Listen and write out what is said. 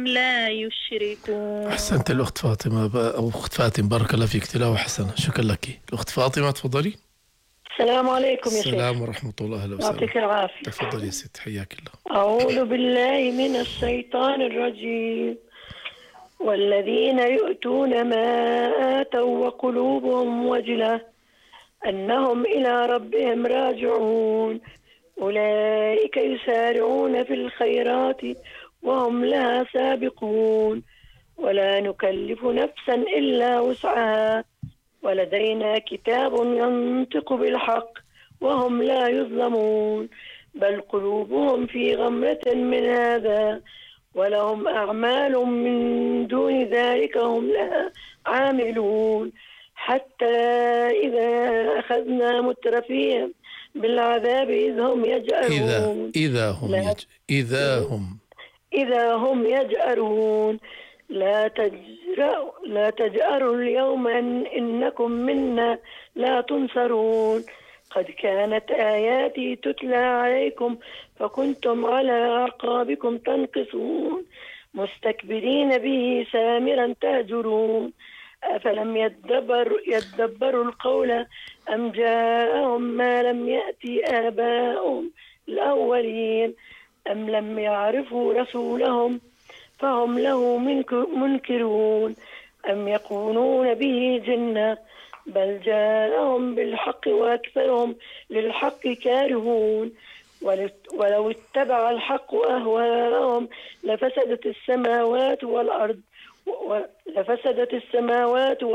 لا يشركون. أحسنت الأخت فاطمة أو أخت فاتن، بارك الله فيك، تلاوة حسنة، شكرا لك. الأخت فاطمة تفضلي. السلام عليكم يا شيخ. السلام ورحمة الله، أهلا وسهلا. يعطيك العافية. تفضلي يا ست، حياك الله. أعوذ بالله من الشيطان الرجيم. والذين يؤتون ما آتوا وقلوبهم وجلة أنهم إلى ربهم راجعون أولئك يسارعون في الخيرات وهم لها سابقون ولا نكلف نفسا إلا وسعها ولدينا كتاب ينطق بالحق وهم لا يظلمون بل قلوبهم في غمرة من هذا ولهم أعمال من دون ذلك هم لها عاملون حتى إذا أخذنا مترفيهم بالعذاب إذا هم يجأرون. إذا هم يجأرون لا تجأروا اليوم إنكم منا لا تنصرون قد كانت آياتي تتلى عليكم فكنتم على أعقابكم تنقصون مستكبرين به سامرا تهجرون أفلم يدبروا القول أم جاءهم ما لم يأتي آباءهم الأولين أم لم يعرفوا رسولهم فهم له منكرون أم يقولون به جنة بل جاءهم بالحق وأكثرهم للحق كارهون ولو اتبع الحق أهواءهم لفسدت السماوات والأرض